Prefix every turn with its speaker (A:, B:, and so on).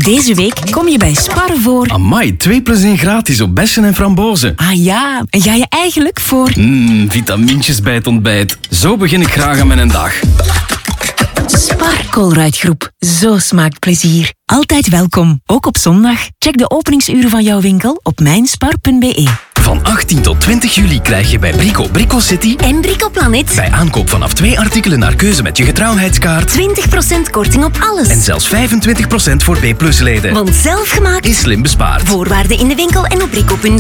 A: Deze week kom je bij Spar voor...
B: Amai, 2 plus 1 gratis op bessen en frambozen.
A: Ah ja, en ga je eigenlijk voor...
B: Vitamintjes bij het ontbijt. Zo begin ik graag aan mijn dag.
A: Spar Colruyt-groep. Zo smaakt plezier. Altijd welkom, ook op zondag. Check de openingsuren van jouw winkel op mijnspar.be.
B: Van 18 tot 20 juli krijg je bij Brico City
C: en Brico Planet
B: bij aankoop vanaf 2 artikelen naar keuze met je getrouwheidskaart
C: 20% korting op alles.
B: En zelfs 25% voor B+-leden.
C: Want zelfgemaakt
B: is slim bespaard.
C: Voorwaarden in de winkel en op brico.be.